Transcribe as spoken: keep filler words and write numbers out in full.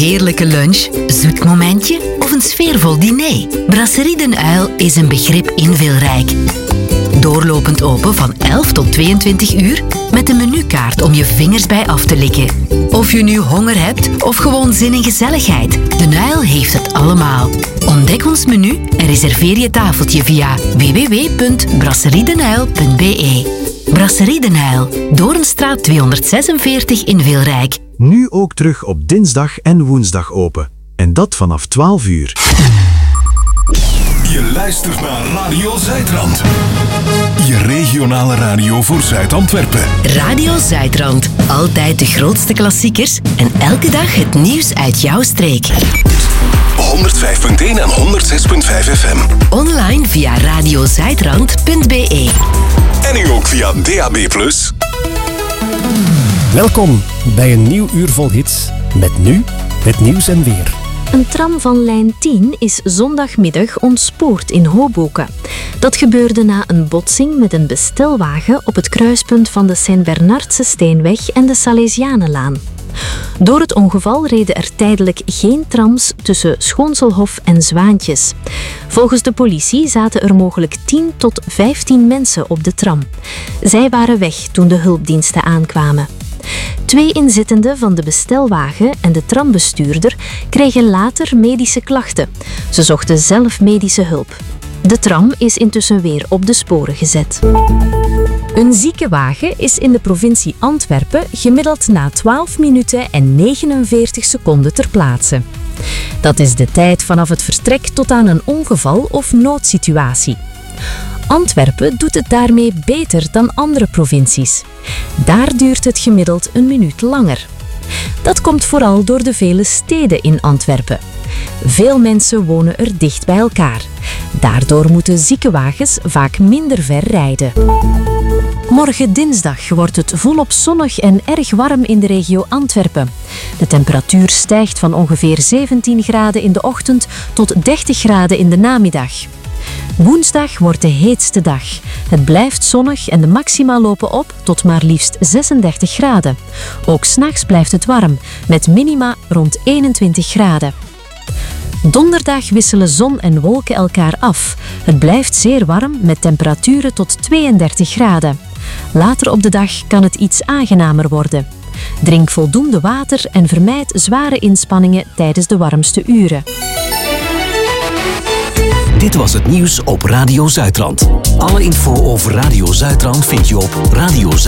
heerlijke lunch, zoet momentje of een sfeervol diner? Brasserie Den Uil is een begrip in Vilrijk. Doorlopend open van elf tot tweeëntwintig uur met een menukaart om je vingers bij af te likken. Of je nu honger hebt of gewoon zin in gezelligheid, Den Uil heeft het allemaal. Ontdek ons menu en reserveer je tafeltje via w w w punt brasseriedenuil punt b e. Brasserie Den Uil, Doornstraat tweehonderdzesenveertig in Vilrijk. Nu ook terug op dinsdag en woensdag open. En dat vanaf twaalf uur. Je luistert naar Radio Zuidrand. Je regionale radio voor Zuid-Antwerpen. Radio Zuidrand. Altijd de grootste klassiekers en elke dag het nieuws uit jouw streek. honderdvijf punt één en honderdzes punt vijf F M. Online via radiozuidrand punt b e. En nu ook via D A B plus. Welkom bij een nieuw uur vol hits. Met nu het nieuws en weer. Een tram van lijn tien is zondagmiddag ontspoord in Hoboken. Dat gebeurde na een botsing met een bestelwagen op het kruispunt van de Sint-Bernardse Steenweg en de Salesianenlaan. Door het ongeval reden er tijdelijk geen trams tussen Schoonselhof en Zwaantjes. Volgens de politie zaten er mogelijk tien tot vijftien mensen op de tram. Zij waren weg toen de hulpdiensten aankwamen. Twee inzittenden van de bestelwagen en de trambestuurder kregen later medische klachten. Ze zochten zelf medische hulp. De tram is intussen weer op de sporen gezet. Een ziekenwagen is in de provincie Antwerpen gemiddeld na twaalf minuten en negenenveertig seconden ter plaatse. Dat is de tijd vanaf het vertrek tot aan een ongeval of noodsituatie. Antwerpen doet het daarmee beter dan andere provincies. Daar duurt het gemiddeld een minuut langer. Dat komt vooral door de vele steden in Antwerpen. Veel mensen wonen er dicht bij elkaar. Daardoor moeten ziekenwagens vaak minder ver rijden. Morgen dinsdag wordt het volop zonnig en erg warm in de regio Antwerpen. De temperatuur stijgt van ongeveer zeventien graden in de ochtend tot dertig graden in de namiddag. Woensdag wordt de heetste dag. Het blijft zonnig en de maxima lopen op tot maar liefst zesendertig graden. Ook 's nachts blijft het warm, met minima rond eenentwintig graden. Donderdag wisselen zon en wolken elkaar af. Het blijft zeer warm met temperaturen tot tweeëndertig graden. Later op de dag kan het iets aangenamer worden. Drink voldoende water en vermijd zware inspanningen tijdens de warmste uren. Dit was het nieuws op Radio Zuidrand. Alle info over Radio Zuidrand vind je op Radio